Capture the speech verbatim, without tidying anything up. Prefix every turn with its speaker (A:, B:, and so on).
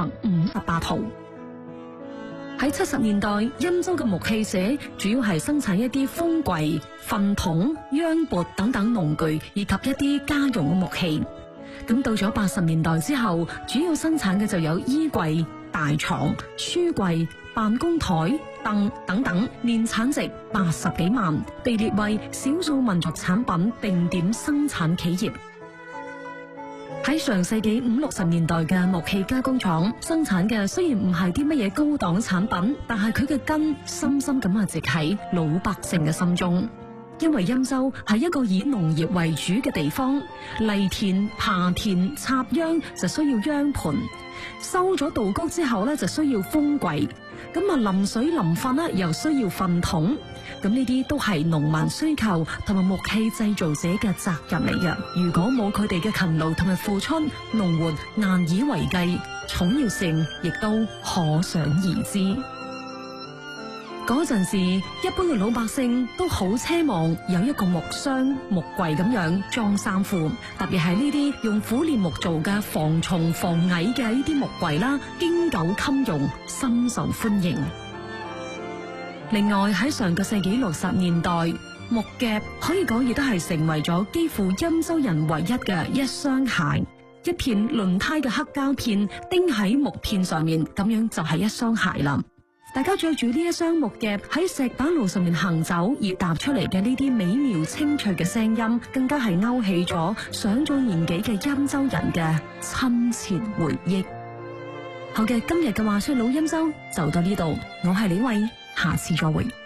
A: 行五十八套。喺七十年代，欽州嘅木器社主要係生產一啲風櫃、糞桶、秧缽等等農具，以及一啲家用嘅木器。咁到咗八十年代之後，主要生產嘅就有衣櫃、大床、書櫃、辦公台、凳等等，年產值八十幾萬，被列為少數民族產品定點生產企業。喺上世紀五六十年代嘅木器加工廠生產嘅雖然唔係啲乜嘢高檔產品，但係佢嘅根深深咁啊植喺老百姓嘅心中。因為欽州係一個以農業為主嘅地方，犁田、耙田、插秧就需要秧盤，收咗稻穀之後咧就需要風櫃，咁啊淋水淋糞咧又需要糞桶，咁呢啲都係農民需求同埋木器製造者嘅責任嚟嘅。如果冇佢哋嘅勤勞同埋付出，農活難以為繼，重要性亦都可想而知。嗰陣時，一般嘅老百姓都好奢望有一個木箱、木櫃咁樣裝衫褲，特別係呢啲用苦楝木做嘅防蟲防蟻嘅呢啲木櫃啦，經久襟用，深受歡迎。另外喺上個世紀六十年代，木夾可以講亦都係成為咗幾乎欽州人唯一嘅一雙鞋，一片輪胎嘅黑膠片釘喺木片上面，咁樣就係一雙鞋啦。大家着住呢一雙木夾喺石板路上面行走，而踏出嚟嘅呢啲美妙清脆嘅聲音，更加係勾起咗上咗年紀嘅欽州人嘅親切回憶。好嘅，今日嘅話說老欽州就到呢度，我係李慧，下次再會。